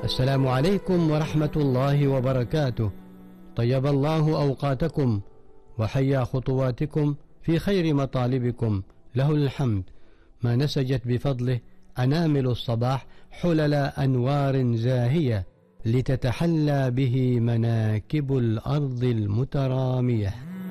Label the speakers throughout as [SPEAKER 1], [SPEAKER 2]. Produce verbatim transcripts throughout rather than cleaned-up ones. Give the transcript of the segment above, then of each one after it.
[SPEAKER 1] السلام عليكم ورحمة الله وبركاته. طيب الله أوقاتكم وحيا خطواتكم في خير مطالبكم، له الحمد ما نسجت بفضله أنامل الصباح حلل أنوار زاهية لتتحلى به مناكب الأرض المترامية.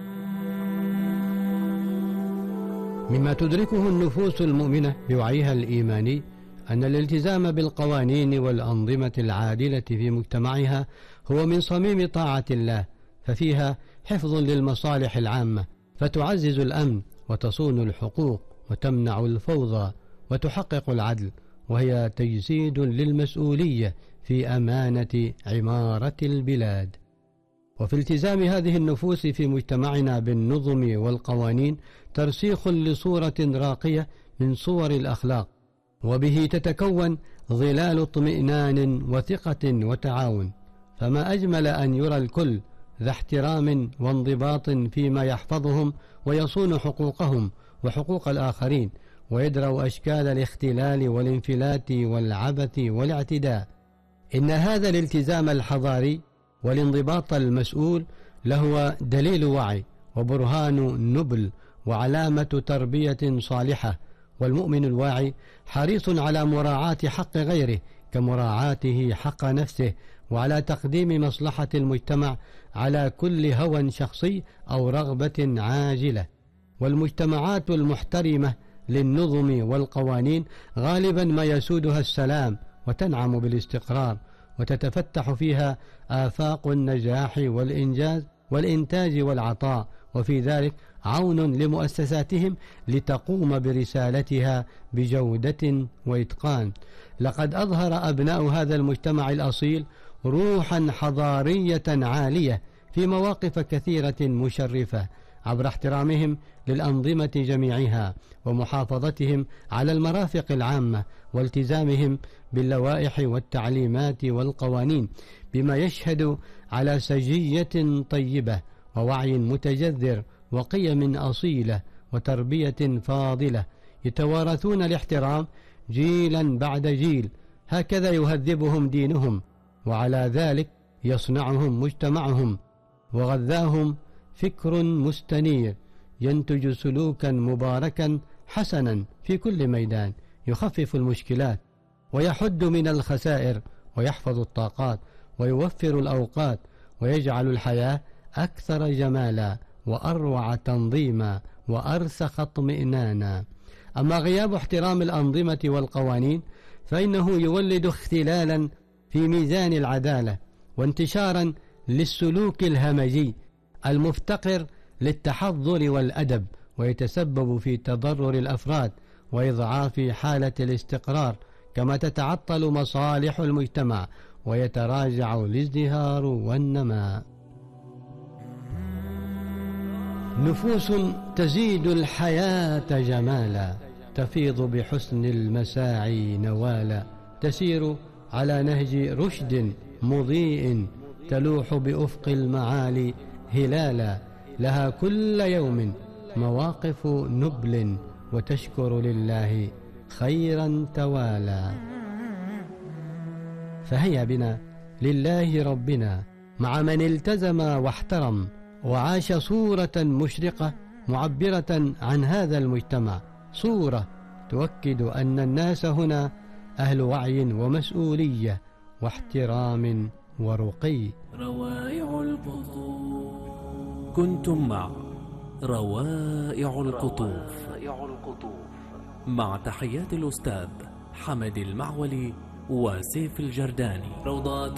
[SPEAKER 1] مما تدركه النفوس المؤمنة بوعيها الإيماني أن الالتزام بالقوانين والأنظمة العادلة في مجتمعها هو من صميم طاعة الله، ففيها حفظ للمصالح العامة، فتعزز الأمن وتصون الحقوق وتمنع الفوضى وتحقق العدل، وهي تجسيد للمسؤولية في أمانة عمارة البلاد. وفي التزام هذه النفوس في مجتمعنا بالنظم والقوانين ترسيخ لصورة راقية من صور الأخلاق، وبه تتكون ظلال اطمئنان وثقة وتعاون. فما أجمل أن يرى الكل ذا احترام وانضباط فيما يحفظهم ويصون حقوقهم وحقوق الآخرين، ويدرأ أشكال الاختلال والانفلات والعبث والاعتداء. إن هذا الالتزام الحضاري والانضباط المسؤول لهو دليل وعي وبرهان نبل وعلامة تربية صالحة، والمؤمن الواعي حريص على مراعاة حق غيره كمراعاته حق نفسه، وعلى تقديم مصلحة المجتمع على كل هوى شخصي أو رغبة عاجلة. والمجتمعات المحترمة للنظم والقوانين غالبا ما يسودها السلام وتنعم بالاستقرار، وتتفتح فيها آفاق النجاح والإنجاز والإنتاج والعطاء، وفي ذلك عون لمؤسساتهم لتقوم برسالتها بجودة وإتقان. لقد أظهر أبناء هذا المجتمع الأصيل روحا حضارية عالية في مواقف كثيرة مشرفة عبر احترامهم للأنظمة جميعها، ومحافظتهم على المرافق العامة، والتزامهم باللوائح والتعليمات والقوانين، بما يشهد على سجية طيبة ووعي متجذر وقيم أصيلة وتربية فاضلة، يتوارثون الاحترام جيلا بعد جيل. هكذا يهذبهم دينهم، وعلى ذلك يصنعهم مجتمعهم، وغذاهم فكر مستنير ينتج سلوكا مباركا حسنا في كل ميدان، يخفف المشكلات ويحد من الخسائر ويحفظ الطاقات ويوفر الأوقات، ويجعل الحياة أكثر جمالا وأروع تنظيما وأرسخ اطمئنانا. أما غياب احترام الأنظمة والقوانين فإنه يولد اختلالا في ميزان العدالة، وانتشارا للسلوك الهمجي المفتقر للتحضر والأدب، ويتسبب في تضرر الأفراد وإضعاف حالة الاستقرار، كما تتعطل مصالح المجتمع ويتراجع الازدهار والنماء. نفوس تزيد الحياة جمالا، تفيض بحسن المساعي نوالا، تسير على نهج رشد مضيء، تلوح بأفق المعالي هلالا، لها كل يوم مواقف نبل، وتشكر لله خيرا توالى. فهيا بنا لله ربنا مع من التزم واحترم وعاش صورة مشرقة معبرة عن هذا المجتمع، صورة تؤكد أن الناس هنا أهل وعي ومسؤولية واحترام ورقي.
[SPEAKER 2] روائع القطوف. كنتم مع روائع القطوف مع تحيات الأستاذ حمد المعولي وسيف الجرداني. روضات